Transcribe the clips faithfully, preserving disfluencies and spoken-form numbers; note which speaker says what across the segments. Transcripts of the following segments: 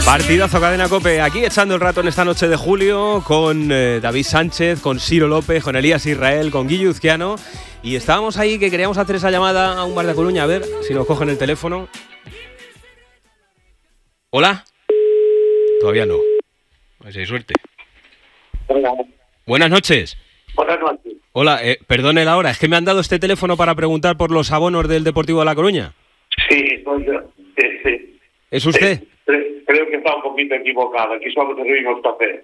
Speaker 1: Partidazo Cadena COPE, aquí echando el rato en esta noche de julio con eh, David Sánchez, con Ciro López, con Elías Israel, con Guillo Uzquiano. Y estábamos ahí que queríamos hacer esa llamada a un bar de Coruña, a ver si nos cogen el teléfono. ¿Hola? Todavía no. A ver si hay suerte.
Speaker 2: Hola.
Speaker 1: Buenas noches.
Speaker 2: Buenas noches.
Speaker 1: Hola, eh, perdone la hora, es que me han dado este teléfono para preguntar por los abonos del Deportivo de La Coruña.
Speaker 2: Sí, soy yo. Sí, sí.
Speaker 1: ¿Es usted?
Speaker 2: Sí, sí, creo que está un poquito equivocado. Aquí solo servimos café.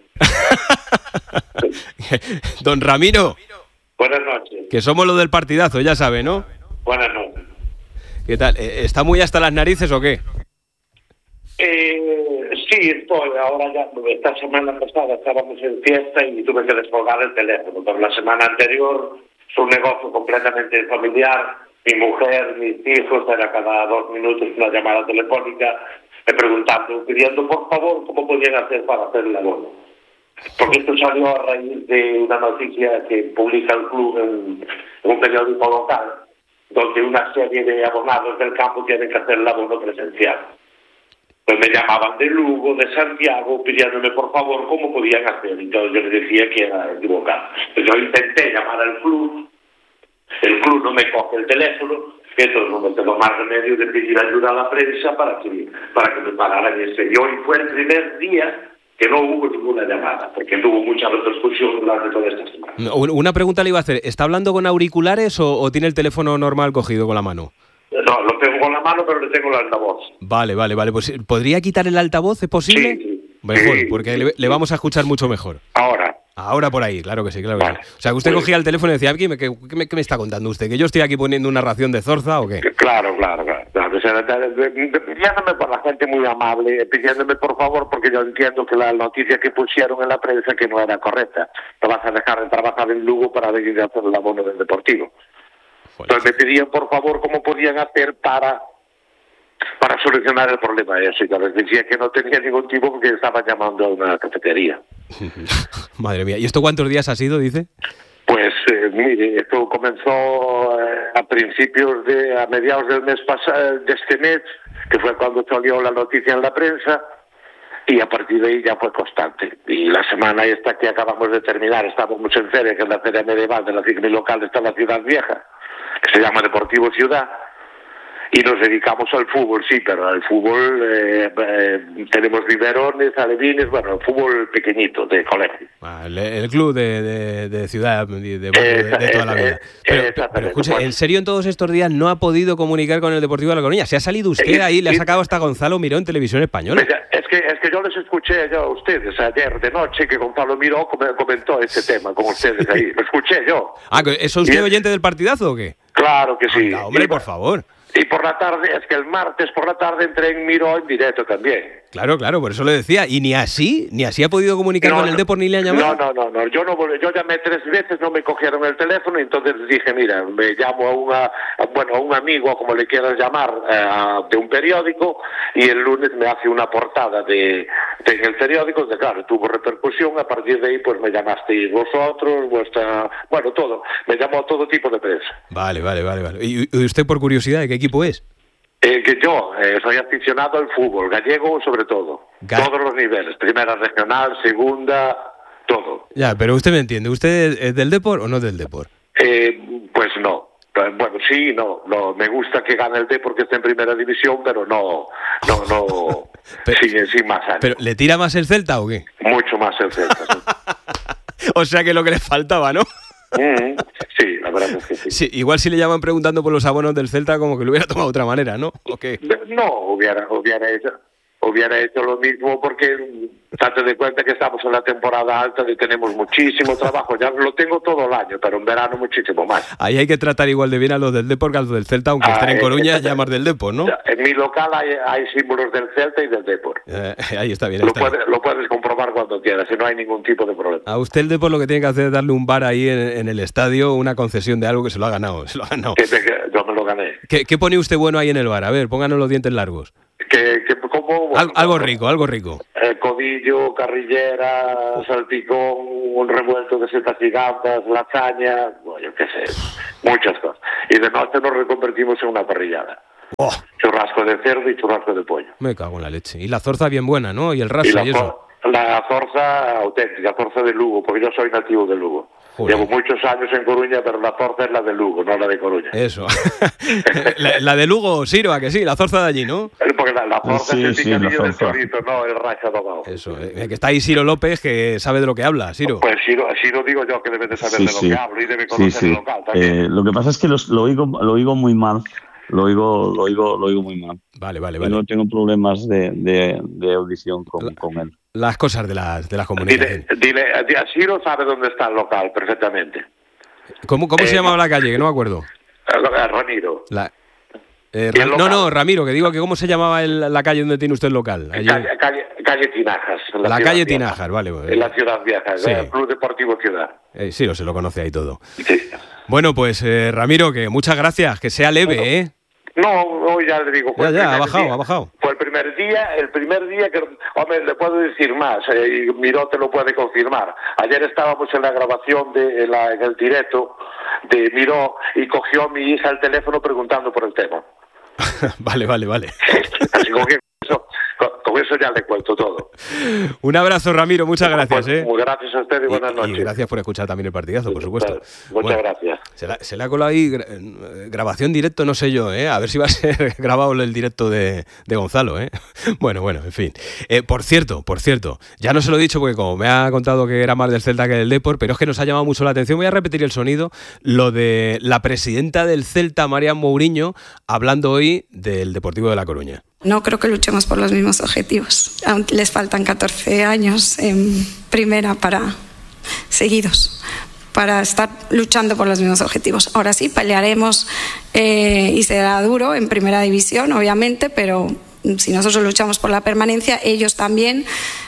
Speaker 1: Don Ramiro.
Speaker 2: Buenas noches.
Speaker 1: Que somos los del partidazo, ya sabe, ¿no?
Speaker 2: Buenas noches.
Speaker 1: ¿Qué tal? ¿Está muy hasta las narices o qué?
Speaker 2: Eh, sí, estoy. Ahora ya, esta semana pasada estábamos en fiesta y tuve que descolgar el teléfono. Pero la semana anterior es un negocio completamente familiar. Mi mujer, mis hijos, era cada dos minutos una llamada telefónica, me preguntando, pidiendo por favor cómo podían hacer para hacer el abono. Porque esto salió a raíz de una noticia que publica el club en, en un periódico local, donde una serie de abonados del campo tienen que hacer el abono presencial. Pues me llamaban de Lugo, de Santiago, pidiéndome por favor cómo podían hacer. Y entonces yo les decía que era equivocado. Entonces yo intenté llamar al club, el club no me coge el teléfono, entonces no me tengo más remedio de pedir ayuda a la prensa para que, para que me pagaran ese. Y hoy fue el primer día que no hubo ninguna llamada, porque tuvo mucha repercusión durante toda esta semana.
Speaker 1: Una pregunta le iba a hacer, ¿está hablando con auriculares o, o tiene el teléfono normal cogido con la mano?
Speaker 2: No, lo tengo con la mano, pero le tengo el altavoz.
Speaker 1: Vale, vale, vale. Pues, ¿podría quitar el altavoz? ¿Es posible?
Speaker 2: Sí, sí.
Speaker 1: Mejor,
Speaker 2: Sí,
Speaker 1: porque
Speaker 2: sí,
Speaker 1: le, le
Speaker 2: sí.
Speaker 1: vamos a escuchar mucho mejor.
Speaker 2: Ahora.
Speaker 1: Ahora por ahí, claro que sí, claro que
Speaker 2: Vale.
Speaker 1: sí. O sea, que usted
Speaker 2: Pues-
Speaker 1: cogía el teléfono y decía, ¿qué, qué, qué, me, qué me está contando usted? ¿Que yo estoy aquí poniendo una ración de zorza o qué?
Speaker 2: Claro, claro, claro. claro. O sea, de- de- de- de- pidiéndome por la gente muy amable, pidiéndome por favor, porque yo entiendo que la noticia que pusieron en la prensa que no era correcta. No vas a dejar de trabajar en Lugo para venir a hacer el abono del Deportivo.
Speaker 1: Joder.
Speaker 2: Entonces me pedían por favor cómo podían hacer para para solucionar el problema ese. Yo les decía que no tenía ningún tipo porque estaban llamando a una cafetería.
Speaker 1: Madre mía. ¿Y esto cuántos días ha sido, dice?
Speaker 2: Pues eh, mire, esto comenzó eh, a principios de, a mediados del mes pasado, de este mes, que fue cuando salió la noticia en la prensa, y a partir de ahí ya fue constante. Y la semana esta que acabamos de terminar, estábamos en feria, que es la feria medieval de la ciclo local, está en la Ciudad Vieja, que se llama Deportivo Ciudad, y nos dedicamos al fútbol, sí, pero al fútbol eh, eh, tenemos biberones, alevines, bueno, el fútbol pequeñito, de colegio.
Speaker 1: Ah, El, el club de, de, de ciudad, de, de, barrio, de- de toda la vida.
Speaker 2: Eh, eh,
Speaker 1: Pero,
Speaker 2: exactamente,
Speaker 1: pero escuche,
Speaker 2: pues.
Speaker 1: ¿en serio en todos estos días no ha podido comunicar con el Deportivo de La Coruña? ¿Se ha salido usted
Speaker 2: Eh,
Speaker 1: ahí? Le ha
Speaker 2: sí.
Speaker 1: sacado hasta Gonzalo Miró en Televisión Española.
Speaker 2: Mira, Es que, es que yo les escuché yo a ustedes ayer de noche que Gonzalo Miró come- comentó ese tema con ustedes ahí. Lo escuché yo.
Speaker 1: Ah, ¿es usted
Speaker 2: Bien.
Speaker 1: oyente del partidazo o qué?
Speaker 2: Claro que sí.
Speaker 1: Anda, hombre,
Speaker 2: y,
Speaker 1: por favor.
Speaker 2: y por la tarde, es que el martes por la tarde entré en Miró en directo también.
Speaker 1: Claro, claro, por eso le decía. ¿Y ni así? ¿Ni así ha podido comunicar con el Depor ni le ha llamado?
Speaker 2: No, no, no, no. Yo no volví- yo llamé tres veces, no me cogieron el teléfono y entonces dije, mira, me llamo a una, a- bueno, a un amigo, como le quieras llamar, eh, de un periódico, y el lunes me hace una portada de, de en el periódico, de claro, tuvo repercusión, a partir de ahí pues me llamasteis vosotros, vuestra, bueno, todo, me llamó todo tipo de prensa.
Speaker 1: Vale, vale, vale, vale. ¿Y y usted por curiosidad de qué equipo es?
Speaker 2: Eh, que yo eh, soy aficionado al fútbol, gallego sobre todo,
Speaker 1: Ga-
Speaker 2: todos los niveles, primera regional, segunda, todo.
Speaker 1: Ya, pero usted me entiende. ¿Usted es del Depor o no es del Depor?
Speaker 2: Eh, pues no. Eh, Bueno, sí, no, no. Me gusta que gane el D porque está en primera división, pero no, no, no,
Speaker 1: Pero-
Speaker 2: sin, sin más ánimo.
Speaker 1: ¿Pero le tira más el Celta o qué?
Speaker 2: Mucho más el Celta. Sí.
Speaker 1: O sea que lo que le faltaba, ¿no?
Speaker 2: Mm, sí, la verdad es que sí.
Speaker 1: Sí, igual si le llaman preguntando por los abonos del Celta, como que lo hubiera tomado de otra manera, ¿no? ¿O qué?
Speaker 2: No, hubiera, hubiera hecho, hubiera hecho lo mismo porque date de cuenta que estamos en la temporada alta y tenemos muchísimo trabajo. Ya lo tengo todo el año, pero en verano muchísimo más.
Speaker 1: Ahí hay que tratar igual de bien a los del Depor que a los del Celta, aunque
Speaker 2: Ah,
Speaker 1: estén en
Speaker 2: eh,
Speaker 1: Coruña,
Speaker 2: eh,
Speaker 1: llamas del Depor, ¿no?
Speaker 2: En mi local hay, hay símbolos del Celta y del Depor.
Speaker 1: Eh, ahí está bien, ahí
Speaker 2: Lo,
Speaker 1: está bien.
Speaker 2: puedes, lo puedes comprobar cuando quieras y no hay ningún tipo de problema.
Speaker 1: A usted el Depor lo que tiene que hacer es darle un bar ahí en, en el estadio, una concesión de algo que se lo ha ganado, se lo ha ganado.
Speaker 2: Que te- que yo me lo gané.
Speaker 1: ¿Qué, qué pone usted bueno ahí en el bar? A ver, pónganos los dientes largos.
Speaker 2: Que, que como, bueno,
Speaker 1: Al- algo rico, algo rico.
Speaker 2: eh, codillo, carrillera, salpicón, un revuelto de setas gigantes, lasaña, bueno, yo qué sé, muchas cosas. Y de noche nos reconvertimos en una parrillada.
Speaker 1: Oh.
Speaker 2: Churrasco de cerdo y churrasco de pollo.
Speaker 1: Me cago en la leche. Y la zorza bien buena, ¿no? Y el raso y,
Speaker 2: la,
Speaker 1: y eso.
Speaker 2: La zorza auténtica, zorza de Lugo, porque yo soy nativo de Lugo. Joder. Llevo muchos años en Coruña, pero la zorza es la de Lugo, no la de Coruña.
Speaker 1: Eso. la, la de Lugo, Siro, a que sí, la zorza de allí, ¿no?
Speaker 2: Porque la, la zorza
Speaker 3: sí,
Speaker 2: es el
Speaker 3: sí,
Speaker 2: picadillo del chorizo, no el racha tomado.
Speaker 1: Eso, eh, que está ahí Siro López, que sabe de lo que habla, Siro.
Speaker 2: Pues Siro, Siro digo yo que debe de saber
Speaker 3: sí,
Speaker 2: de lo
Speaker 3: sí.
Speaker 2: que hablo y debe conocer
Speaker 3: sí, sí.
Speaker 2: el local también.
Speaker 3: Eh, lo que pasa es que los, lo, oigo, lo oigo muy mal. Lo oigo, lo oigo, lo oigo muy mal.
Speaker 1: Vale, vale,
Speaker 3: y
Speaker 1: vale.
Speaker 3: no tengo problemas de, de, de audición con,
Speaker 1: la,
Speaker 3: con él.
Speaker 1: Las cosas de las de las comunicaciones.
Speaker 2: Dile, dile, a Siro sabe dónde está el local perfectamente.
Speaker 1: ¿Cómo, cómo eh, se llamaba la calle? Que no me acuerdo.
Speaker 2: Ramiro.
Speaker 1: La, eh, Ram, no, no, Ramiro, que digo que cómo se llamaba el, la calle donde tiene usted el local.
Speaker 2: Allí... Calle, calle, calle Tinajas.
Speaker 1: La, la calle Tinajas, vale.
Speaker 2: En la ciudad vieja,
Speaker 1: sí.
Speaker 2: El Club Deportivo Ciudad.
Speaker 1: Eh, sí, se lo conoce ahí todo.
Speaker 2: Sí.
Speaker 1: Bueno, pues eh, Ramiro, que muchas gracias, que sea leve,
Speaker 2: bueno.
Speaker 1: ¿eh?
Speaker 2: No, hoy ya le digo.
Speaker 1: Ya, ya, ha bajado,
Speaker 2: día,
Speaker 1: ha bajado.
Speaker 2: Fue el primer día, el primer día que, hombre, le puedo decir más, eh, y Miró te lo puede confirmar. Ayer estábamos en la grabación, de en, la, en el directo de Miró, y cogió a mi hija el teléfono preguntando por el tema.
Speaker 1: Vale, vale, vale.
Speaker 2: Así con eso, con, con eso ya le cuento todo.
Speaker 1: Un abrazo, Ramiro, muchas gracias.
Speaker 2: Pues,
Speaker 1: ¿eh?
Speaker 2: Muy gracias a usted y buenas
Speaker 1: y,
Speaker 2: noches.
Speaker 1: Y gracias por escuchar también el partidazo, por supuesto.
Speaker 2: Muchas bueno, gracias.
Speaker 1: Se, la, se le ha colado ahí gra- grabación directo, no sé yo, ¿eh? A ver si va a ser grabado el directo de, de Gonzalo, ¿eh? Bueno, bueno, en fin. Eh, por cierto, por cierto, ya no se lo he dicho porque como me ha contado que era más del Celta que del Depor, pero es que nos ha llamado mucho la atención. Voy a repetir el sonido, lo de la presidenta del Celta, Marian Mourinho, hablando hoy del Deportivo de La Coruña.
Speaker 4: No creo que luchemos por los mismos objetivos. Aún les faltan catorce años en primera para seguidos para estar luchando por los mismos objetivos. Ahora sí, pelearemos eh, y será duro en primera división, obviamente, pero si nosotros luchamos por la permanencia, ellos también,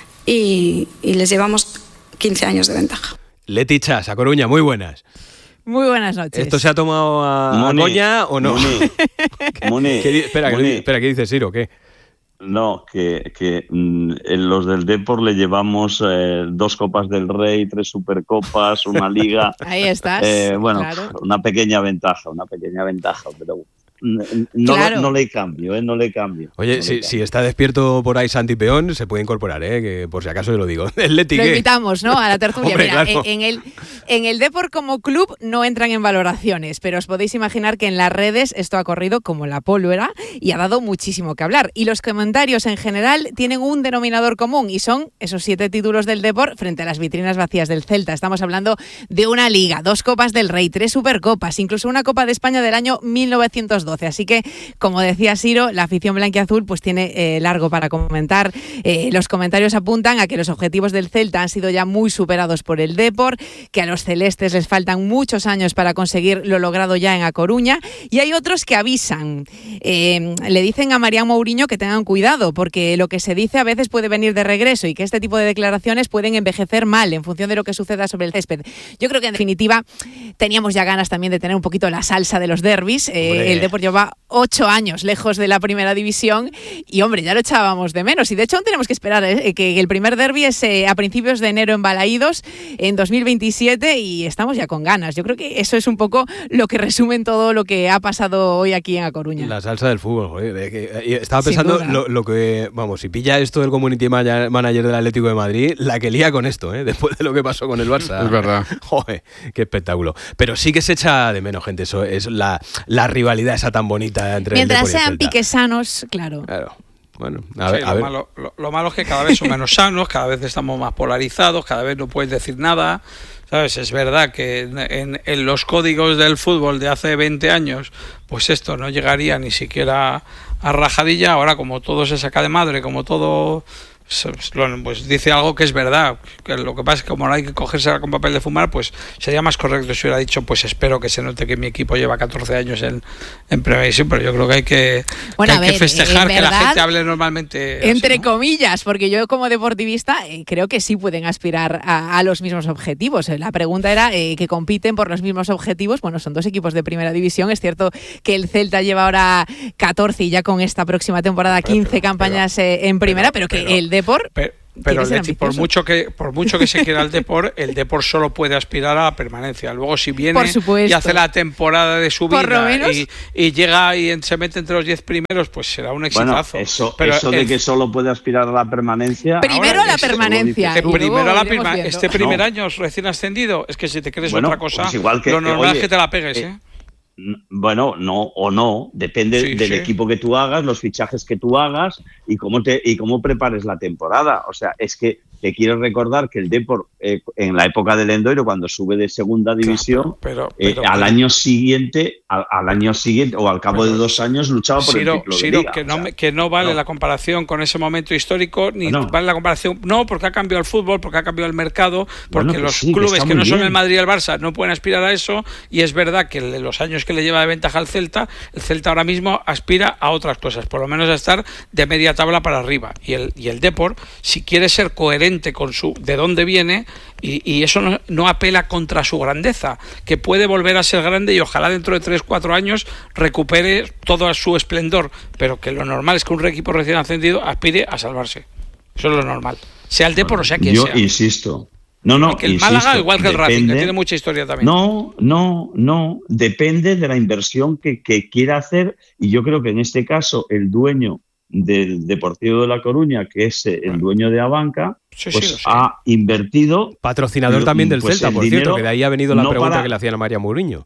Speaker 4: y, y les llevamos quince años de ventaja.
Speaker 1: Leti Chas, a Coruña, muy buenas.
Speaker 5: Muy buenas noches.
Speaker 1: ¿Esto se ha tomado a, a coña o no?
Speaker 3: Moni, Moni,
Speaker 1: ¿Qué, espera,
Speaker 3: Moni.
Speaker 1: ¿qué, espera, ¿qué dice Siro? ¿Qué?
Speaker 3: No, que, que mm, en los del Depor le llevamos eh, dos Copas del Rey, tres Supercopas, una Liga.
Speaker 5: Ahí estás.
Speaker 3: Eh, bueno,
Speaker 5: claro.
Speaker 3: una pequeña ventaja, una pequeña ventaja, pero no,
Speaker 5: claro.
Speaker 3: no le cambio, ¿eh? No le cambio.
Speaker 1: Oye,
Speaker 3: no
Speaker 1: si,
Speaker 3: le
Speaker 1: si está despierto por ahí Santi Peón, se puede incorporar, ¿eh? Que por si acaso yo lo digo. El Leti,
Speaker 5: lo
Speaker 1: ¿qué?
Speaker 5: invitamos, ¿no? A la tertulia.
Speaker 1: Hombre,
Speaker 5: Mira,
Speaker 1: claro.
Speaker 5: en, en el en el Depor como club no entran en valoraciones, pero os podéis imaginar que en las redes esto ha corrido como la pólvora y ha dado muchísimo que hablar. Y los comentarios en general tienen un denominador común y son esos siete títulos del Depor frente a las vitrinas vacías del Celta. Estamos hablando de una Liga, dos Copas del Rey, tres Supercopas, incluso una Copa de España del año mil novecientos doce. Así que, como decía Siro, la afición blanquiazul pues tiene eh, largo para comentar. Eh, los comentarios apuntan a que los objetivos del Celta han sido ya muy superados por el Depor, que a los celestes les faltan muchos años para conseguir lo logrado ya en A Coruña, y hay otros que avisan. Eh, le dicen a Marian Mourinho que tengan cuidado, porque lo que se dice a veces puede venir de regreso y que este tipo de declaraciones pueden envejecer mal en función de lo que suceda sobre el césped. Yo creo que en definitiva teníamos ya ganas también de tener un poquito la salsa de los derbis. Eh, el Depor lleva ocho años lejos de la primera división y, hombre, ya lo echábamos de menos. Y, de hecho, aún tenemos que esperar eh, que el primer derbi es eh, a principios de enero en Balaídos, en dos mil veintisiete, y estamos ya con ganas. Yo creo que eso es un poco lo que resume todo lo que ha pasado hoy aquí en A Coruña.
Speaker 1: La salsa del fútbol, joder. Eh, que, estaba pensando lo, lo que, vamos, si pilla esto del community manager del Atlético de Madrid, la que lía con esto, ¿eh? Después de lo que pasó con el Barça.
Speaker 6: Es verdad.
Speaker 1: Joder, qué espectáculo. Pero sí que se echa de menos, gente, eso es la, la rivalidad esa tan bonita entre
Speaker 5: Mientras
Speaker 1: el Depor y el
Speaker 5: sean
Speaker 1: Celta.
Speaker 5: piques sanos, claro.
Speaker 1: Claro. Bueno, a
Speaker 6: Sí,
Speaker 1: ver, a
Speaker 6: lo,
Speaker 1: ver.
Speaker 6: malo, lo, lo malo es que cada vez son menos sanos, cada vez estamos más polarizados, cada vez no puedes decir nada, ¿sabes? Es verdad que en, en, en los códigos del fútbol de hace veinte años, pues esto no llegaría ni siquiera a rajadilla. Ahora, como todo se saca de madre, como todo pues dice algo que es verdad, que lo que pasa es que como no hay que cogérsela con papel de fumar, pues sería más correcto si hubiera dicho, pues espero que se note que mi equipo lleva catorce años en, en primera división, pero yo creo que hay que,
Speaker 5: bueno,
Speaker 6: que, hay
Speaker 5: ver,
Speaker 6: que festejar
Speaker 5: en
Speaker 6: que
Speaker 5: verdad,
Speaker 6: la gente hable normalmente
Speaker 5: entre
Speaker 6: así, ¿no?
Speaker 5: comillas, porque yo como deportivista eh, creo que sí pueden aspirar a, a los mismos objetivos. La pregunta era eh, que compiten por los mismos objetivos. Bueno, son dos equipos de primera división. Es cierto que el Celta lleva ahora catorce y ya con esta próxima temporada quince pero, campañas pero, eh, en primera, pero, pero que pero, el Depor...
Speaker 6: Pero, Pero Leti, por mucho que por mucho que se quiera el Depor, el Depor solo puede aspirar a la permanencia. Luego si viene y hace la temporada de su vida y, y llega y se mete entre los diez primeros, pues será un exitazo.
Speaker 3: Bueno, eso,
Speaker 6: pero
Speaker 3: eso
Speaker 6: el,
Speaker 3: de que solo puede aspirar a la permanencia.
Speaker 5: Primero a la permanencia.
Speaker 6: Primero a la perma este primer no. año recién ascendido, es que si te crees
Speaker 3: bueno,
Speaker 6: otra cosa,
Speaker 3: pues igual que,
Speaker 6: lo normal
Speaker 3: oye,
Speaker 6: es que te la pegues, ¿eh?
Speaker 3: eh Bueno, no o no, depende sí, del sí. equipo que tú hagas, los fichajes que tú hagas y cómo te y cómo prepares la temporada. O sea, es que te quiero recordar que el Depor, eh, en la época del Endoiro, cuando sube de segunda división, claro, pero, pero, eh, al pero, año siguiente, al, al año siguiente o al cabo pero, de dos años luchaba por Ciro, el título
Speaker 6: Ciro,
Speaker 3: de Liga.
Speaker 6: Que,
Speaker 3: o
Speaker 6: no,
Speaker 3: sea,
Speaker 6: que no vale
Speaker 3: no.
Speaker 6: la comparación con ese momento histórico, ni
Speaker 3: bueno.
Speaker 6: vale la comparación, no, porque ha cambiado el fútbol, porque ha cambiado el mercado, porque
Speaker 3: bueno,
Speaker 6: los
Speaker 3: sí,
Speaker 6: clubes
Speaker 3: que,
Speaker 6: que no
Speaker 3: bien.
Speaker 6: son el Madrid y el Barça no pueden aspirar a eso, y es verdad que los años que le lleva de ventaja al Celta, el Celta ahora mismo aspira a otras cosas, por lo menos a estar de media tabla para arriba, y el, y el Depor, si quiere ser coherente con su de dónde viene, y, y eso no, no apela contra su grandeza, que puede volver a ser grande y ojalá dentro de tres cuatro años recupere todo su esplendor, pero que lo normal es que un equipo recién ascendido aspire a salvarse. Eso es lo normal, sea el Depor bueno, o sea quien
Speaker 3: yo
Speaker 6: sea.
Speaker 3: Yo insisto. No, no,
Speaker 6: que el
Speaker 3: insisto,
Speaker 6: Málaga, igual que el
Speaker 3: depende,
Speaker 6: Racing, que tiene mucha historia también.
Speaker 3: No, no, no. Depende de la inversión que, que quiera hacer, y yo creo que en este caso el dueño del Deportivo de La Coruña, que es el dueño de Abanca, sí, pues sí, sí. ha invertido.
Speaker 1: Patrocinador lo, también del pues Celta, por cierto, que de ahí ha venido la no pregunta para... que le hacían a María Mourinho.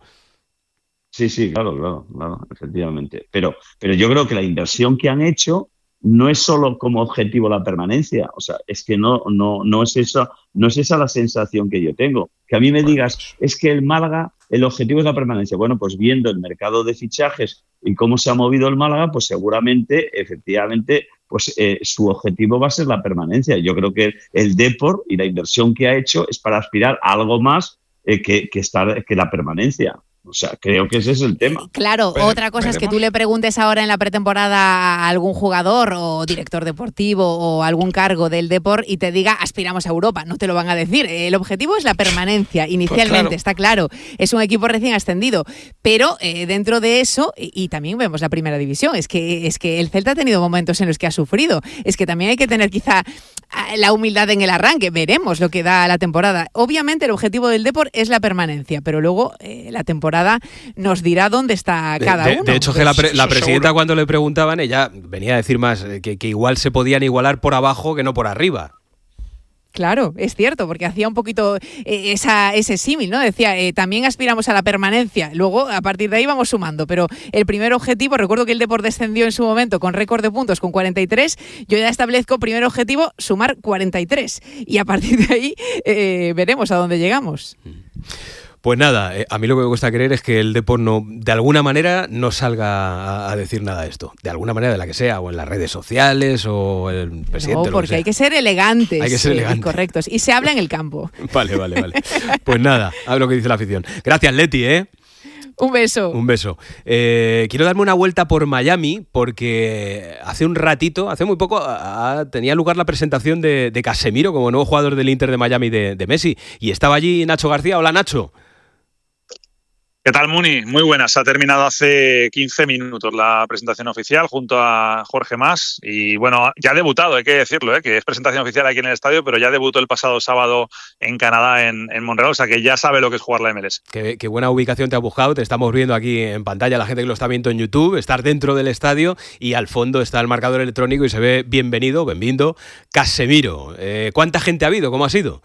Speaker 3: Sí, sí, claro, claro, claro, efectivamente. Pero, pero yo creo que la inversión que han hecho no es solo como objetivo la permanencia, o sea, es que no, no, no es esa, no es esa la sensación que yo tengo. Que a mí me digas, es que el Málaga, el objetivo es la permanencia. Bueno, pues viendo el mercado de fichajes y cómo se ha movido el Málaga, pues seguramente, efectivamente, pues eh, su objetivo va a ser la permanencia. Yo creo que el Depor y la inversión que ha hecho es para aspirar a algo más eh, que, que, estar, que la permanencia. O sea, creo que ese es el tema.
Speaker 5: Claro, Pero, otra cosa veremos. es que tú le preguntes ahora en la pretemporada a algún jugador o director deportivo o algún cargo del Depor y te diga aspiramos a Europa. No te lo van a decir. El objetivo es la permanencia, inicialmente, pues claro. está claro. Es un equipo recién ascendido. Pero eh, dentro de eso, y, y también vemos la primera división, es que, es que el Celta ha tenido momentos en los que ha sufrido. Es que también hay que tener quizá la humildad en el arranque. Veremos lo que da la temporada. Obviamente el objetivo del Depor es la permanencia, pero luego eh, la temporada nos dirá dónde está cada
Speaker 1: de, de,
Speaker 5: uno.
Speaker 1: De hecho, que la, pre, la presidenta cuando le preguntaban, ella venía a decir más que, que igual se podían igualar por abajo que no por arriba.
Speaker 5: Claro, es cierto, porque hacía un poquito eh, esa, ese símil, ¿no? Decía, eh, también aspiramos a la permanencia. Luego, a partir de ahí vamos sumando. Pero el primer objetivo, recuerdo que el Depor descendió en su momento con récord de puntos con cuarenta y tres. Yo ya establezco, primer objetivo, sumar cuarenta y tres. Y a partir de ahí eh, veremos a dónde llegamos.
Speaker 1: Pues nada, eh, a mí lo que me cuesta creer es que el Depor no, de alguna manera no salga a, a decir nada de esto. De alguna manera, de la que sea, o en las redes sociales, o el presidente.
Speaker 5: No, porque hay que ser elegantes.
Speaker 1: Hay que ser elegantes.
Speaker 5: Y correctos. Y se habla en el campo.
Speaker 1: Vale, vale, vale. Pues nada, a lo que dice la afición. Gracias, Leti, ¿eh?
Speaker 5: Un beso.
Speaker 1: Un beso. Eh, quiero darme una vuelta por Miami porque hace un ratito, hace muy poco, a, a, tenía lugar la presentación de, de Casemiro como nuevo jugador del Inter de Miami de, de Messi. Y estaba allí Nacho García. Hola, Nacho.
Speaker 7: ¿Qué tal, Muni? Muy buenas. Ha terminado hace quince minutos la presentación oficial junto a Jorge Mas. Y bueno, ya ha debutado, hay que decirlo, ¿eh? Que es presentación oficial aquí en el estadio, pero ya debutó el pasado sábado en Canadá, en, en Montreal, o sea que ya sabe lo que es jugar la M L S.
Speaker 1: Qué, qué buena ubicación te ha buscado. Te estamos viendo aquí en pantalla, la gente que lo está viendo en YouTube. Estar dentro del estadio y al fondo está el marcador electrónico y se ve bienvenido, bienvenido, Casemiro. Eh, ¿Cuánta gente ha habido? ¿Cómo ha sido?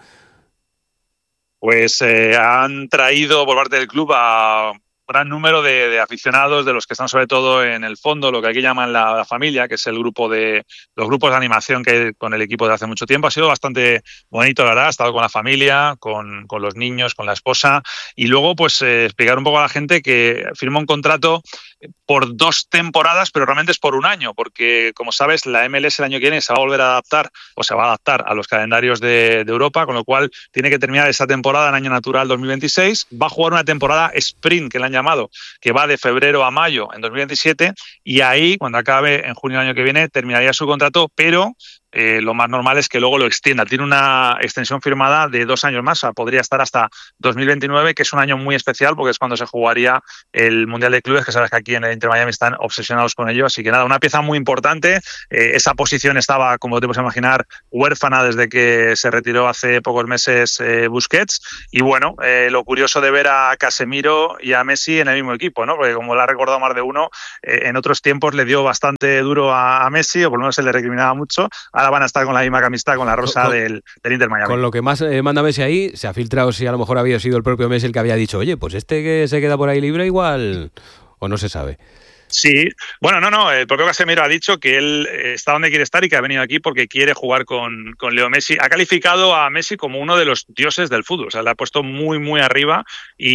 Speaker 7: Pues eh, han traído por parte del club a un gran número de, de aficionados, de los que están sobre todo en el fondo, lo que aquí llaman la, la familia, que es el grupo de los grupos de animación que hay con el equipo de hace mucho tiempo. Ha sido bastante bonito, la verdad. Ha estado con la familia, con, con los niños, con la esposa. Y luego, pues, eh, explicar un poco a la gente que firma un contrato por dos temporadas, pero realmente es por un año, porque, como sabes, la M L S el año que viene se va a volver a adaptar, o se va a adaptar a los calendarios de, de Europa, con lo cual tiene que terminar esa temporada en año natural dos mil veintiséis. Va a jugar una temporada sprint, que le han llamado, que va de febrero a mayo en dos mil veintisiete, y ahí, cuando acabe en junio del año que viene, terminaría su contrato, pero eh, lo más normal es que luego lo extienda. Tiene una extensión firmada de dos años más, o sea, podría estar hasta dos mil veintinueve, que es un año muy especial porque es cuando se jugaría el Mundial de Clubes, que sabes que aquí en el Inter Miami están obsesionados con ello. Así que nada, una pieza muy importante. Eh, esa posición estaba, como te puedes imaginar, huérfana desde que se retiró hace pocos meses eh, Busquets. Y bueno, eh, lo curioso de ver a Casemiro y a Messi en el mismo equipo, ¿no? Porque como lo ha recordado más de uno, eh, en otros tiempos le dio bastante duro a, a Messi, o por lo menos se le recriminaba mucho. Ahora van a estar con la misma camiseta, con la rosa con, del, del Inter Miami.
Speaker 1: Con lo que más eh, manda Messi ahí, se ha filtrado si a lo mejor había sido el propio Messi el que había dicho, oye, pues este que se queda por ahí libre igual, o no se sabe.
Speaker 7: Sí, bueno, no, no, el propio Casemiro ha dicho que él está donde quiere estar y que ha venido aquí porque quiere jugar con, con Leo Messi. Ha calificado a Messi como uno de los dioses del fútbol, o sea, le ha puesto muy, muy arriba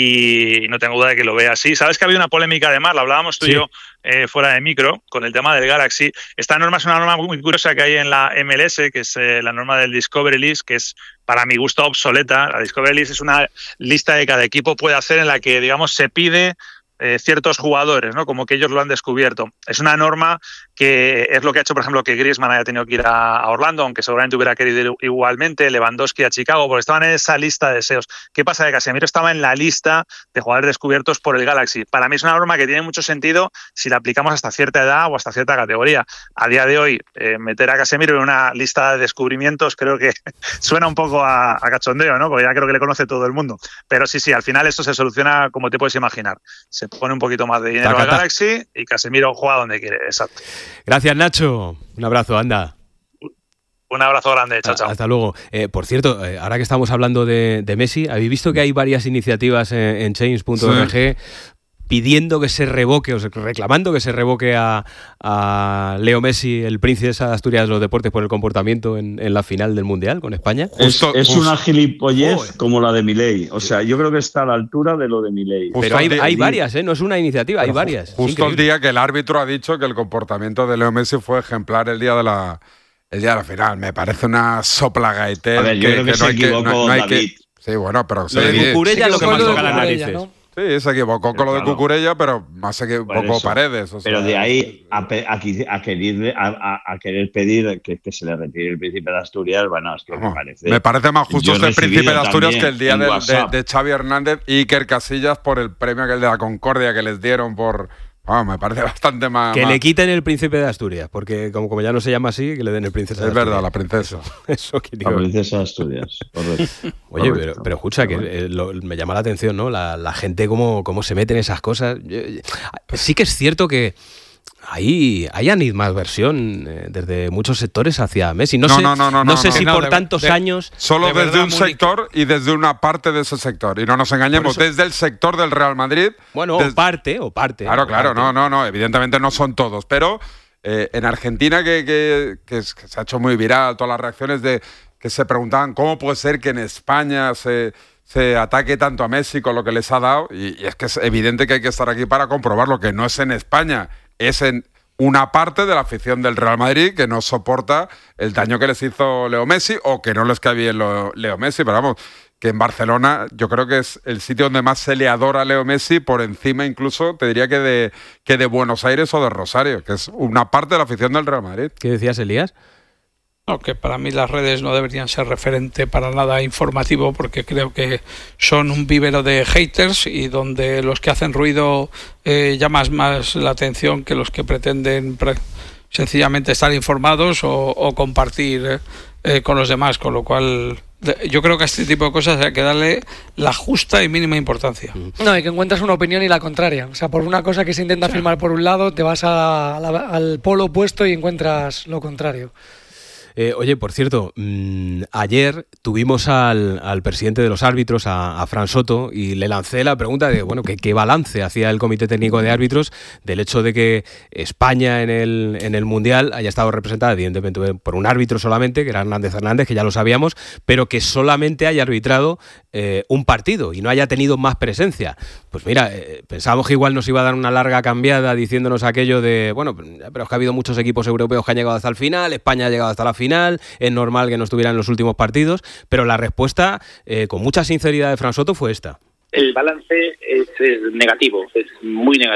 Speaker 7: y no tengo duda de que lo vea así. Sabes que ha habido una polémica además, la hablábamos tú sí. y yo eh, fuera de micro, con el tema del Galaxy. Esta norma es una norma muy curiosa que hay en la M L S, que es eh, la norma del Discovery List, que es para mi gusto obsoleta. La Discovery List es una lista que cada equipo puede hacer en la que, digamos, se pide Eh, ciertos jugadores, ¿no? Como que ellos lo han descubierto. Es una norma que es lo que ha hecho, por ejemplo, que Griezmann haya tenido que ir a, a Orlando, aunque seguramente hubiera querido ir igualmente, Lewandowski a Chicago, porque estaban en esa lista de deseos. ¿Qué pasa? Que Casemiro estaba en la lista de jugadores descubiertos por el Galaxy. Para mí es una norma que tiene mucho sentido si la aplicamos hasta cierta edad o hasta cierta categoría. A día de hoy, eh, meter a Casemiro en una lista de descubrimientos creo que suena un poco a, a cachondeo, ¿no? Porque ya creo que le conoce todo el mundo. Pero sí, sí, al final esto se soluciona como te puedes imaginar. Se pone un poquito más de dinero taca, al Galaxy y Casemiro juega donde quiere, exacto.
Speaker 1: Gracias, Nacho. Un abrazo, anda.
Speaker 7: Un abrazo grande, chao, chao.
Speaker 1: Hasta luego. Eh, por cierto, eh, ahora que estamos hablando de, de Messi, ¿habéis visto que hay varias iniciativas en, en change punto org sí. pidiendo que se revoque, o sea, reclamando que se revoque a, a Leo Messi, el príncipe de Asturias de los deportes, por el comportamiento en, en la final del Mundial con España?
Speaker 3: Es, es una gilipollez oh, como la de Milei. O sea, yo creo que está a la altura de lo de Milei.
Speaker 1: Pero hay, hay varias, ¿eh? No es una iniciativa, hay varias.
Speaker 8: Justo el día que el árbitro ha dicho que el comportamiento de Leo Messi fue ejemplar el día de la, el día de la final. Me parece una soplagaete.
Speaker 3: A ver, yo que, creo que, que se no equivocó que, no, no David.
Speaker 8: Que, sí, bueno, pero...
Speaker 1: Lo de Cucurella lo que más toca las narices. ¿No?
Speaker 8: Sí, se equivocó con lo de Cucurella, pero más se equivocó Paredes. O sea,
Speaker 3: pero de ahí a, a, a, querer, a, a querer pedir que, que se le retire el príncipe de Asturias, bueno, es que no, me parece...
Speaker 8: Me parece más justo ser príncipe de Asturias que el día de, de, de Xavi Hernández y Iker Casillas por el premio aquel de la Concordia que les dieron por... Oh, me parece bastante más...
Speaker 1: Que
Speaker 8: más...
Speaker 1: le quiten el príncipe de Asturias, porque como, como ya no se llama así, que le den el princesa de
Speaker 8: es
Speaker 1: Asturias.
Speaker 8: Es verdad, la princesa.
Speaker 1: Eso que digo.
Speaker 3: La princesa de Asturias, correcto.
Speaker 1: Oye, correcto. Pero, pero escucha, que eh, lo, me llama la atención, ¿no? La, la gente cómo, cómo se mete en esas cosas. Yo, sí que es cierto que Ahí hay animadversión eh, desde muchos sectores hacia Messi. No, no sé, no, no, no, no sé no, si no, por de, tantos de, años...
Speaker 8: Solo de desde verdad, un sector y desde una parte de ese sector. Y no nos engañemos, desde el sector del Real Madrid...
Speaker 1: Bueno,
Speaker 8: desde,
Speaker 1: o parte, o parte.
Speaker 8: Claro,
Speaker 1: o
Speaker 8: claro,
Speaker 1: parte.
Speaker 8: no, no, no. Evidentemente no son todos, pero eh, en Argentina que, que, que, es, que se ha hecho muy viral todas las reacciones de que se preguntaban cómo puede ser que en España se... se ataque tanto a Messi con lo que les ha dado, y, y es que es evidente que hay que estar aquí para comprobarlo, que no es en España, es en una parte de la afición del Real Madrid que no soporta el daño que les hizo Leo Messi o que no les cae bien lo, Leo Messi, pero vamos, que en Barcelona yo creo que es el sitio donde más se le adora a Leo Messi, por encima incluso, te diría que de, que de Buenos Aires o de Rosario, que es una parte de la afición del Real Madrid.
Speaker 1: ¿Qué decías, Elías?
Speaker 6: No, que para mí las redes no deberían ser referente para nada informativo, porque creo que son un vívero de haters y donde los que hacen ruido eh, llaman más la atención que los que pretenden pre- sencillamente estar informados o, o compartir eh, con los demás, con lo cual de, yo creo que a este tipo de cosas hay que darle la justa y mínima importancia.
Speaker 9: No, y que encuentras una opinión y la contraria. O sea, por una cosa que se intenta sí. afirmar por un lado, te vas a, a la, al polo opuesto y encuentras lo contrario.
Speaker 1: Eh, oye, por cierto, mmm, ayer tuvimos al, al presidente de los árbitros, a, a Fran Soto, y le lancé la pregunta de, bueno, que qué balance hacía el Comité Técnico de Árbitros del hecho de que España en el, en el Mundial haya estado representada, evidentemente, por un árbitro solamente, que era Hernández Hernández, que ya lo sabíamos, pero que solamente haya arbitrado eh, un partido y no haya tenido más presencia. Pues mira, eh, pensábamos que igual nos iba a dar una larga cambiada diciéndonos aquello de, bueno, pero es que ha habido muchos equipos europeos que han llegado hasta el final, España ha llegado hasta la final, Final, es normal que no estuviera en los últimos partidos, pero la respuesta, eh, con mucha sinceridad de Fran Soto, fue esta.
Speaker 10: El balance es, es negativo, es muy negativo.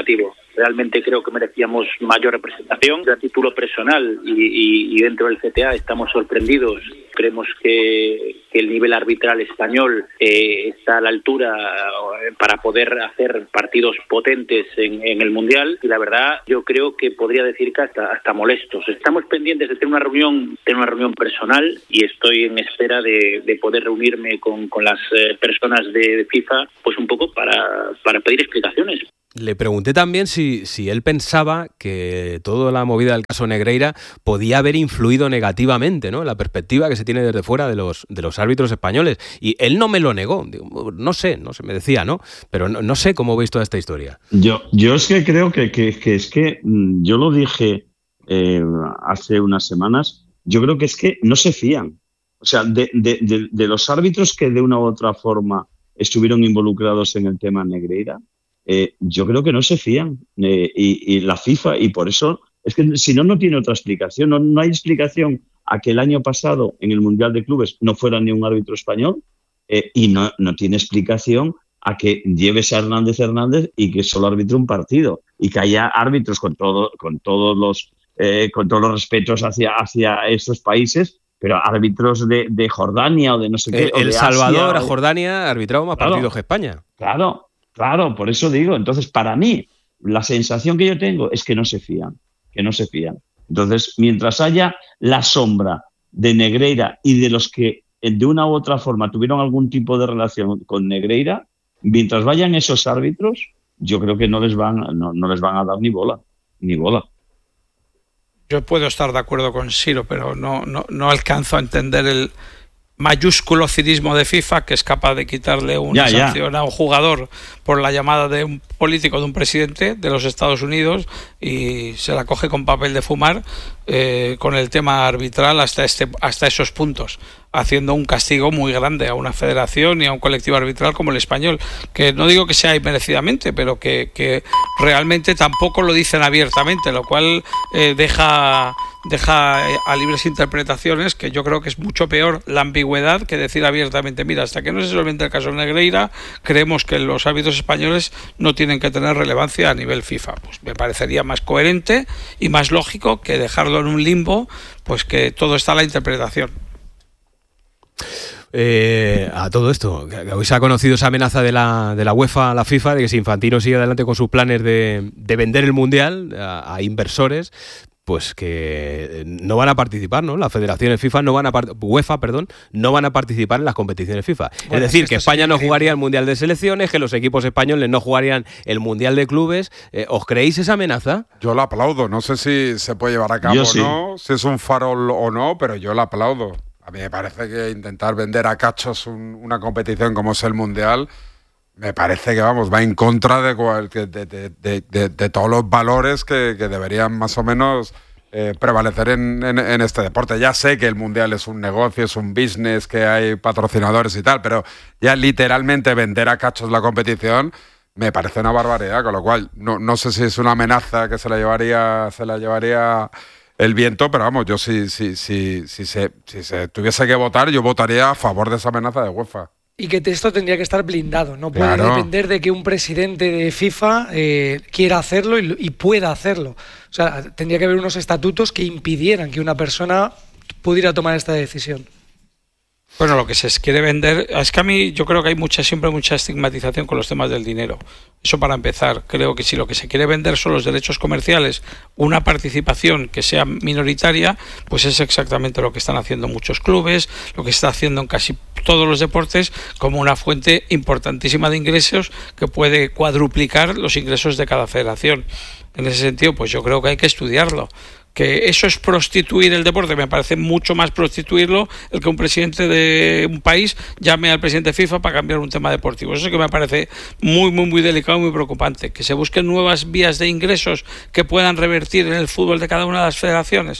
Speaker 10: realmente creo que merecíamos mayor representación. A título personal y, y, y dentro del C T A estamos sorprendidos. Creemos que, que el nivel arbitral español eh, está a la altura para poder hacer partidos potentes en, en el Mundial, y la verdad yo creo que podría decir que hasta, hasta molestos. Estamos pendientes de tener una reunión, tener una reunión personal, y estoy en espera de, de poder reunirme con, con las eh, personas de FIFA, pues un poco para, para pedir explicaciones.
Speaker 1: Le pregunté también si, si él pensaba que toda la movida del caso Negreira podía haber influido negativamente, ¿no?, en la perspectiva que se tiene desde fuera de los, de los árbitros españoles. Y él no me lo negó. Digo, no sé, no sé, me decía, ¿no? Pero no, no sé cómo veis toda esta historia.
Speaker 3: Yo, yo es que creo que, que, que es que yo lo dije eh, hace unas semanas. Yo creo que es que no se fían. O sea, de, de, de, de los árbitros que de una u otra forma estuvieron involucrados en el tema Negreira, Eh, yo creo que no se fían eh, y, y la FIFA, y por eso es que si no, no tiene otra explicación. No, no hay explicación a que el año pasado en el Mundial de Clubes no fuera ni un árbitro español eh, y no, no tiene explicación a que lleves a Hernández Hernández y que solo arbitre un partido, y que haya árbitros con todo, con todos los eh, con todos los respetos hacia, hacia estos países, pero árbitros de, de Jordania o de no sé qué.
Speaker 1: El,
Speaker 3: o de
Speaker 1: El Salvador
Speaker 3: Asia,
Speaker 1: a Jordania ha arbitrado más
Speaker 3: claro,
Speaker 1: partidos que España.
Speaker 3: Claro. Claro, por eso digo. Entonces, para mí, la sensación que yo tengo es que no se fían, que no se fían. Entonces, mientras haya la sombra de Negreira y de los que de una u otra forma tuvieron algún tipo de relación con Negreira, mientras vayan esos árbitros, yo creo que no les van, no, no les van a dar ni bola, ni bola.
Speaker 6: Yo puedo estar de acuerdo con Siro, pero no, no, no alcanzo a entender el mayúsculo cinismo de FIFA, que es capaz de quitarle una
Speaker 3: ya,
Speaker 6: sanción
Speaker 3: ya.
Speaker 6: a un jugador por la llamada de un político, de un presidente de los Estados Unidos, y se la coge con papel de fumar eh, con el tema arbitral hasta, este, hasta esos puntos, haciendo un castigo muy grande a una federación y a un colectivo arbitral como el español, que no digo que sea inmerecidamente, pero que, que realmente tampoco lo dicen abiertamente, lo cual eh, deja... deja a libres interpretaciones, que yo creo que es mucho peor la ambigüedad que decir abiertamente, mira, hasta que no se solvente el caso Negreira, creemos que los árbitros españoles no tienen que tener relevancia a nivel FIFA. Pues me parecería más coherente y más lógico que dejarlo en un limbo, pues que todo está a la interpretación.
Speaker 1: Eh, a todo esto, hoy se ha conocido esa amenaza de la, de la UEFA a la FIFA de que si Infantino sigue adelante con sus planes de, de vender el Mundial a, a inversores, pues que no van a participar, ¿no? Las federaciones FIFA no van a UEFA, perdón, no van a participar en las competiciones FIFA. Bueno, es decir, es que, que España no jugaría el Mundial de Selecciones, que los equipos españoles no jugarían el Mundial de Clubes. Eh, ¿Os creéis esa amenaza?
Speaker 8: Yo la aplaudo. No sé si se puede llevar a cabo yo o sí. no, si es un farol o no, pero yo la aplaudo. A mí me parece que intentar vender a cachos un, una competición como es el Mundial, me parece que, vamos, va en contra de, de, de, de, de, de todos los valores que, que deberían más o menos eh, prevalecer en, en, en este deporte. Ya sé que el Mundial es un negocio, es un business, que hay patrocinadores y tal, pero ya literalmente vender a cachos la competición me parece una barbaridad, con lo cual no, no sé si es una amenaza que se la llevaría, se la llevaría el viento, pero vamos, yo si, si, si, si, se, si se tuviese que votar, yo votaría a favor de esa amenaza de UEFA.
Speaker 9: Y que esto tendría que estar blindado, no puede
Speaker 8: claro.
Speaker 9: depender de que un presidente de FIFA eh, quiera hacerlo y, y pueda hacerlo. O sea, tendría que haber unos estatutos que impidieran que una persona pudiera tomar esta decisión.
Speaker 6: Bueno, lo que se quiere vender, es que a mí yo creo que hay mucha siempre mucha estigmatización con los temas del dinero. Eso para empezar. Creo que si lo que se quiere vender son los derechos comerciales, una participación que sea minoritaria, pues es exactamente lo que están haciendo muchos clubes, lo que está haciendo en casi todos los deportes, como una fuente importantísima de ingresos que puede cuadruplicar los ingresos de cada federación. En ese sentido, pues yo creo que hay que estudiarlo. Que eso es prostituir el deporte, me parece mucho más prostituirlo el que un presidente de un país llame al presidente de FIFA para cambiar un tema deportivo. Eso sí que me parece muy, muy, muy delicado y muy preocupante. Que se busquen nuevas vías de ingresos que puedan revertir en el fútbol de cada una de las federaciones.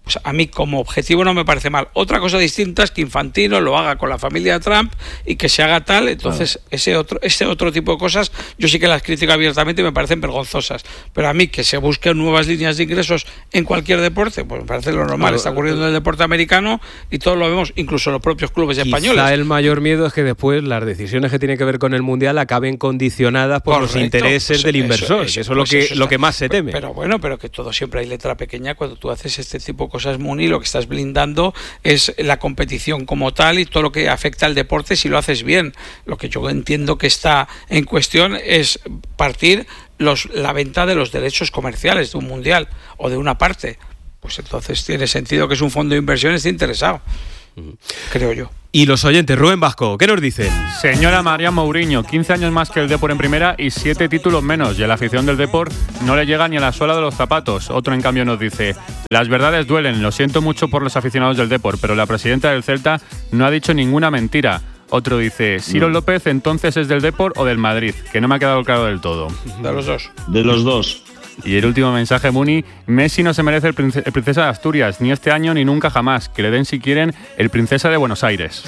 Speaker 6: pues a mí como objetivo no me parece mal. Otra cosa distinta es que Infantino lo haga con la familia Trump y que se haga tal, entonces claro. ese otro ese otro tipo de cosas yo sí que las critico abiertamente y me parecen vergonzosas, pero a mí que se busquen nuevas líneas de ingresos en cualquier deporte, pues me parece lo normal. Claro, está ocurriendo en el deporte americano y todos lo vemos, incluso los propios clubes
Speaker 1: quizá
Speaker 6: españoles.
Speaker 1: El mayor miedo es que después las decisiones que tienen que ver con el Mundial acaben condicionadas por Correcto. los intereses pues del inversor, eso, eso, eso es lo que eso lo que más se teme.
Speaker 6: Pero, pero bueno, pero que todo siempre hay letra pequeña cuando tú haces este tipo de cosas, Muni, lo que estás blindando es la competición como tal y todo lo que afecta al deporte si lo haces bien. Lo que yo entiendo que está en cuestión es partir los, la venta de los derechos comerciales de un mundial o de una parte. Pues entonces tiene sentido que es un fondo de inversión esté interesado, uh-huh. creo yo.
Speaker 1: Y los oyentes, Rubén Vasco, ¿qué nos dicen?
Speaker 11: Señora María Mourinho, quince años más que el Depor en primera y siete títulos menos. Y a la afición del Depor no le llega ni a la suela de los zapatos. Otro, en cambio, nos dice: las verdades duelen, lo siento mucho por los aficionados del Depor, pero la presidenta del Celta no ha dicho ninguna mentira. Otro dice: Ciro mm. López entonces es del Depor o del Madrid, que no me ha quedado claro del todo.
Speaker 6: De los dos.
Speaker 3: De los dos.
Speaker 11: Y el último mensaje, Muni: Messi no se merece el, prince- el Princesa de Asturias, ni este año ni nunca jamás. Que le den, si quieren, el Princesa de Buenos Aires.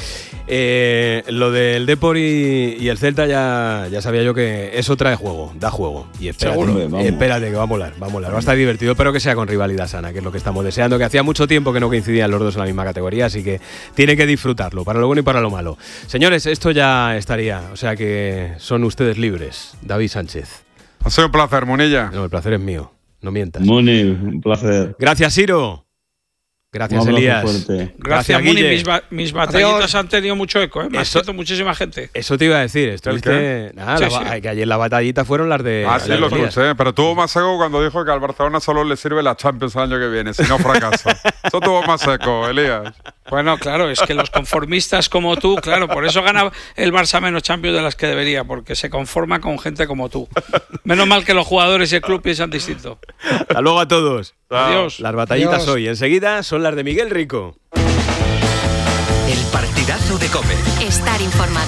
Speaker 1: Eh, lo del Depor y, y el Celta ya, ya sabía yo que eso trae juego, da juego. Y espérate,
Speaker 3: Seguro,
Speaker 1: espérate que va a molar, va a molar. Va a estar divertido, pero que sea con rivalidad sana, que es lo que estamos deseando, que hacía mucho tiempo que no coincidían los dos en la misma categoría, así que tiene que disfrutarlo, para lo bueno y para lo malo. Señores, esto ya estaría, o sea que son ustedes libres. David Sánchez.
Speaker 8: Ha sido un placer, Munilla.
Speaker 1: No, el placer es mío, no mientas.
Speaker 3: Muni, un placer.
Speaker 1: Gracias, Ciro. Gracias, Elías.
Speaker 6: Fuerte. Gracias, Muni. Mis, ba- mis batallitas Adiós. Han tenido mucho eco, ¿eh? Me ha escrito muchísima gente.
Speaker 1: Eso te iba a decir. Estuviste. Nada, sí, la, sí. Que ayer las batallitas fueron las de.
Speaker 8: Ah, sí, lo escuché. Pero tuvo más eco cuando dijo que al Barcelona solo le sirve la Champions el año que viene, si no fracasa. Eso tuvo más eco, Elías.
Speaker 6: Bueno, claro, es que los conformistas como tú, claro, por eso gana el Barça menos Champions de las que debería, porque se conforma con gente como tú. Menos mal que los jugadores y el club piensan distinto.
Speaker 1: Hasta luego a todos.
Speaker 6: Adiós.
Speaker 1: Las batallitas
Speaker 6: Adiós.
Speaker 1: hoy. Enseguida son las de Miguel Rico.
Speaker 12: El partidazo de COPE.
Speaker 13: Estar informado.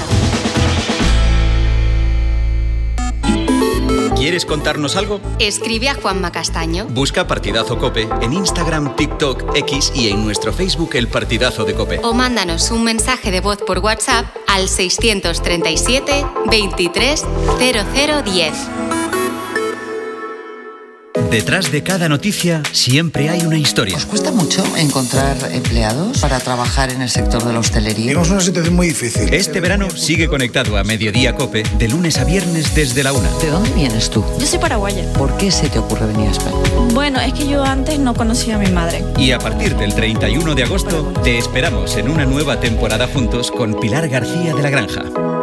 Speaker 12: ¿Quieres contarnos algo?
Speaker 13: Escribe a Juanma Castaño.
Speaker 12: Busca Partidazo COPE en Instagram, TikTok, X y en nuestro Facebook El Partidazo de COPE.
Speaker 13: O mándanos un mensaje de voz por WhatsApp al seiscientos treinta y siete veintitrés cero cero diez.
Speaker 12: Detrás de cada noticia siempre hay una historia.
Speaker 14: ¿Os cuesta mucho encontrar empleados para trabajar en el sector de la hostelería?
Speaker 15: Tenemos una situación muy difícil.
Speaker 12: Este verano sigue conectado a Mediodía COPE de lunes a viernes desde la una.
Speaker 14: ¿De dónde vienes tú?
Speaker 16: Yo soy paraguaya.
Speaker 14: ¿Por qué se te ocurre venir a España?
Speaker 16: Bueno, es que yo antes no conocía a mi madre.
Speaker 12: Y a partir del treinta y uno de agosto te esperamos en una nueva temporada juntos con Pilar García de la Granja.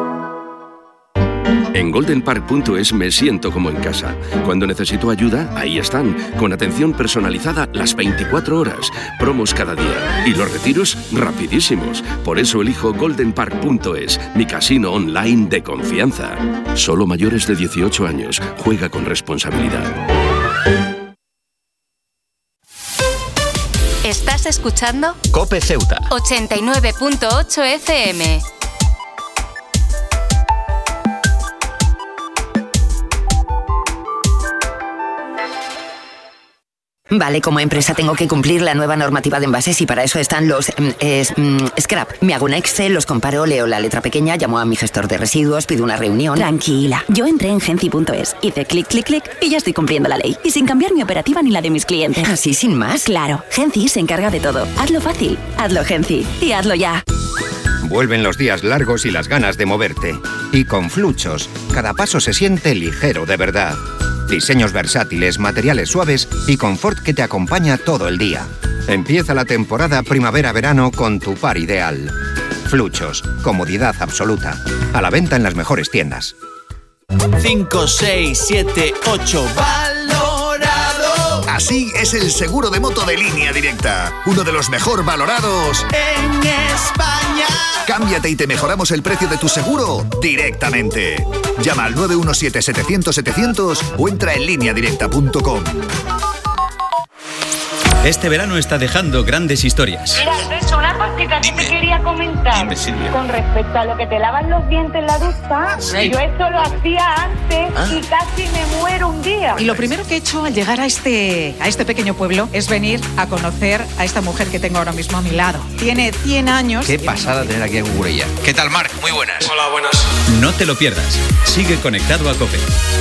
Speaker 17: En golden park punto es me siento como en casa. Cuando necesito ayuda, ahí están, con atención personalizada las veinticuatro horas, promos cada día y los retiros rapidísimos. Por eso elijo golden park punto es, mi casino online de confianza. Solo mayores de dieciocho años. Juega con responsabilidad.
Speaker 13: ¿Estás escuchando?
Speaker 12: COPE Ceuta.
Speaker 13: ochenta y nueve punto ocho F M.
Speaker 18: Vale, como empresa tengo que cumplir la nueva normativa de envases y para eso están los eh, eh, scrap. Me hago un Excel, los comparo, leo la letra pequeña, llamo a mi gestor de residuos, pido una reunión.
Speaker 19: Tranquila, yo entré en Genci punto es, hice clic, clic, clic y ya estoy cumpliendo la ley. Y sin cambiar mi operativa ni la de mis clientes.
Speaker 18: ¿Así sin más?
Speaker 19: Claro, Genci se encarga de todo. Hazlo fácil, hazlo Genci y hazlo ya.
Speaker 20: Vuelven los días largos y las ganas de moverte. Y con Fluchos, cada paso se siente ligero de verdad. Diseños versátiles, materiales suaves y confort que te acompaña todo el día. Empieza la temporada primavera-verano con tu par ideal. Fluchos, comodidad absoluta. A la venta en las mejores tiendas.
Speaker 21: cinco, seis, siete, ocho. ¡Valorado!
Speaker 22: Así es el seguro de moto de Línea Directa. Uno de los mejor valorados
Speaker 21: en España.
Speaker 22: Cámbiate y te mejoramos el precio de tu seguro directamente. Llama al nueve uno siete, setecientos, setecientos o entra en línea directa punto com.
Speaker 12: Este verano está dejando grandes historias.
Speaker 2: Mira, Alberto, una cosita que te quería comentar.
Speaker 12: Dime, Silvia.
Speaker 2: Con respecto a lo que te lavan los dientes en la ducha,
Speaker 15: Sí.
Speaker 2: yo eso lo hacía antes
Speaker 15: Ah.
Speaker 2: y casi me muero un día.
Speaker 15: Y lo primero que he hecho al llegar a este, a este pequeño pueblo es venir a conocer a esta mujer que tengo ahora mismo a mi lado. Tiene cien años.
Speaker 12: Qué pasada tener aquí a Cucurella.
Speaker 23: ¿Qué tal, Marc? Muy buenas.
Speaker 12: Hola, buenas. No te lo pierdas. Sigue conectado a COPE.